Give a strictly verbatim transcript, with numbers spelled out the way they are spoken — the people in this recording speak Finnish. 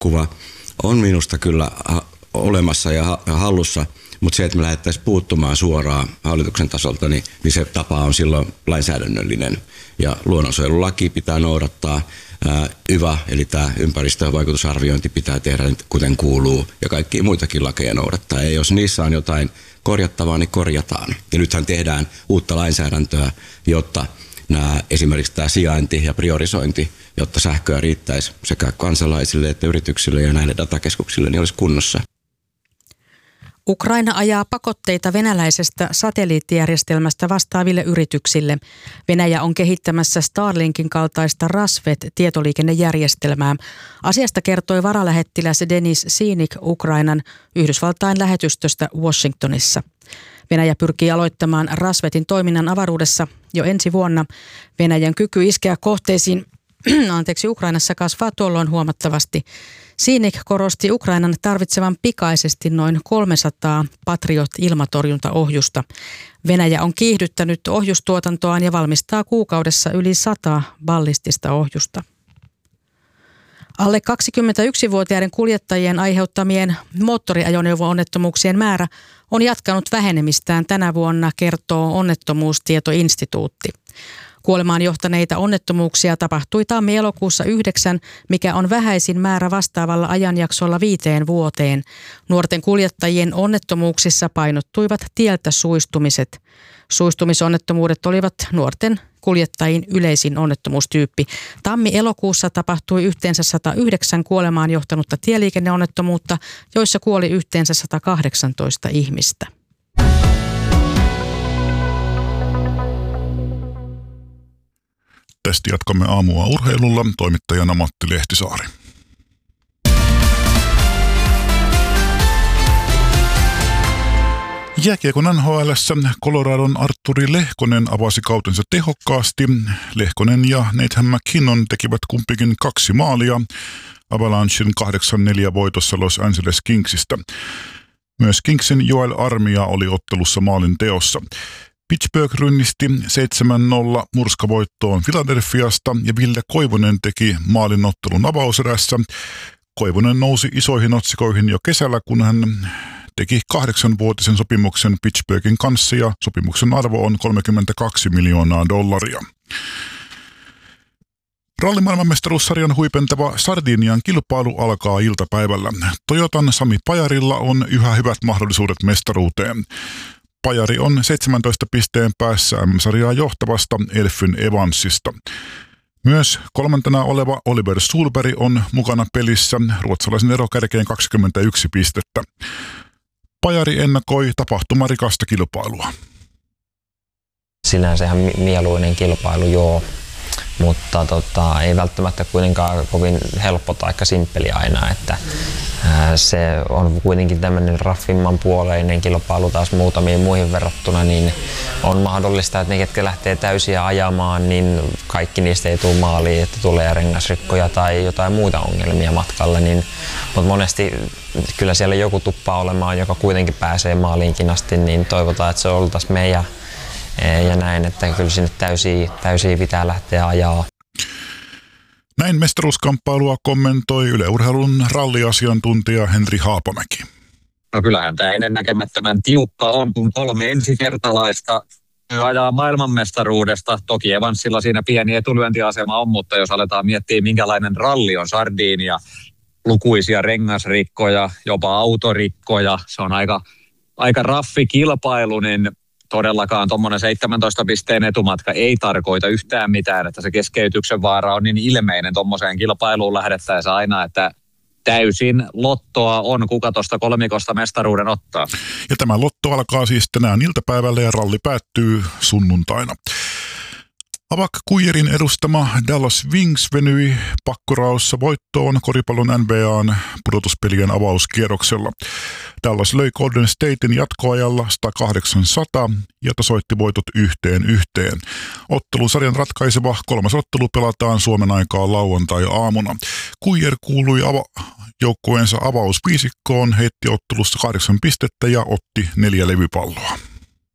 kuva on minusta kyllä olemassa ja hallussa, mutta se, että me lähdettäisiin puuttumaan suoraan hallituksen tasolta, niin, niin se tapa on silloin lainsäädännöllinen. Ja luonnonsuojelulaki pitää noudattaa, ää, Y V A, eli tämä ympäristövaikutusarviointi pitää tehdä kuten kuuluu, ja kaikkia muitakin lakeja noudattaa. Ja jos niissä on jotain korjattavaa, niin korjataan. Ja nythän tehdään uutta lainsäädäntöä, jotta nämä, esimerkiksi tämä sijainti ja priorisointi, jotta sähköä riittäisi sekä kansalaisille että yrityksille ja näille datakeskuksille, niin olisi kunnossa. Ukraina ajaa pakotteita venäläisestä satelliittijärjestelmästä vastaaville yrityksille. Venäjä on kehittämässä Starlinkin kaltaista Rasvet-tietoliikennejärjestelmää. Asiasta kertoi varalähettiläs Denis Siinik Ukrainan Yhdysvaltain lähetystöstä Washingtonissa. Venäjä pyrkii aloittamaan Rasvetin toiminnan avaruudessa jo ensi vuonna. Venäjän kyky iskeä kohteisiin anteeksi, Ukrainassa kasvaa tuolloin huomattavasti. Siinik korosti Ukrainan tarvitsevan pikaisesti noin kolmesataa Patriot-ilmatorjuntaohjusta. Venäjä on kiihdyttänyt ohjustuotantoaan ja valmistaa kuukaudessa yli sata ballistista ohjusta. Alle kaksikymmentäyksivuotiaiden kuljettajien aiheuttamien moottoriajoneuvo-onnettomuuksien määrä on jatkanut vähenemistään tänä vuonna, kertoo Onnettomuustietoinstituutti. Kuolemaan johtaneita onnettomuuksia tapahtui tammi-elokuussa yhdeksän, mikä on vähäisin määrä vastaavalla ajanjaksolla viiteen vuoteen. Nuorten kuljettajien onnettomuuksissa painottuivat tieltä suistumiset. Suistumisonnettomuudet olivat nuorten kuljettajien yleisin onnettomuustyyppi. Tammi-elokuussa tapahtui yhteensä sata yhdeksän kuolemaan johtanutta tieliikenneonnettomuutta, joissa kuoli yhteensä sata kahdeksantoista ihmistä. Tästä jatkamme aamua urheilulla. Toimittajana Matti Lehtisaari. Jääkiekon N H L:ssä Coloradon Artturi Lehkonen avasi kautensa tehokkaasti. Lehkonen ja Nathan McKinnon tekivät kumpikin kaksi maalia Avalanchen kahdeksan neljä voitossa Los Angeles Kingsistä. Myös Kingsin Joel Armia oli ottelussa maalin teossa. Pittsburgh rynnisti seitsemän nolla murskavoittoon Philadelphiasta ja Ville Koivunen teki maalin ottelun avauserässä. Koivunen nousi isoihin otsikoihin jo kesällä, kun hän teki kahdeksanvuotisen sopimuksen Pittsburghin kanssa ja sopimuksen arvo on kolmekymmentäkaksi miljoonaa dollaria. Rallimaailmanmestaruussarjan huipentava Sardinian kilpailu alkaa iltapäivällä. Toyotan Sami Pajarilla on yhä hyvät mahdollisuudet mestaruuteen. Pajari on seitsemäntoista pisteen päässä M M-sarjaa johtavasta Elfyn Evansista. Myös kolmantena oleva Oliver Sulberg on mukana pelissä, ruotsalaisen ero kärkeen kaksikymmentäyksi pistettä. Pajari ennakoi tapahtumarikasta kilpailua. Sinänsä ihan mieluinen kilpailu, joo, mutta tota, ei välttämättä kuitenkaan kovin helppo tai aika simppeli aina, että ää, se on kuitenkin tämmöinen raffimman puoleinen kilpailu taas muutamiin muihin verrattuna, niin on mahdollista, että ne, ketkä lähtee täysiä ajamaan, niin kaikki niistä ei tule maaliin, että tulee rengasrikkoja tai jotain muita ongelmia matkalle, niin, mutta monesti kyllä siellä joku tuppaa olemaan, joka kuitenkin pääsee maaliinkin asti, niin toivotaan, että se oltaisiin meidän ja näin, että kyllä sinne täysiä, täysiä pitää lähteä ajaa. Näin mestaruuskamppailua kommentoi Yle Urheilun ralliasiantuntija Henri Haapamäki. No kyllähän tämä ennennäkemättömän tiukka on, kun kolme ensikertalaista ajaa maailmanmestaruudesta. Toki Evansilla siinä pieni etulyöntiasema on, mutta jos aletaan miettiä, minkälainen ralli on Sardinia, lukuisia rengasrikkoja, jopa autorikkoja, se on aika, aika raffi kilpailu, niin todellakaan tuommoinen seitsemäntoista pisteen etumatka ei tarkoita yhtään mitään, että se keskeytyksen vaara on niin ilmeinen tuommoiseen kilpailuun lähdettäessä aina, että täysin lottoa on, kuka tuosta kolmikosta mestaruuden ottaa. Ja tämä lotto alkaa siis tänään iltapäivällä ja ralli päättyy sunnuntaina. Avak Kuijerin edustama Dallas Wings venyi pakkoraossa voittoon koripallon N B A:n pudotuspelien avauskierroksella. Dallas löi Golden Statein jatkoajalla sata kahdeksan sata ja tasoitti voitot yhteen yhteen. Ottelusarjan ratkaiseva kolmas ottelu pelataan Suomen aikaa lauantai-aamuna. Kuijer kuului ava- joukkueensa avausviisikkoon, heitti ottelussa kahdeksan pistettä ja otti neljä levypalloa.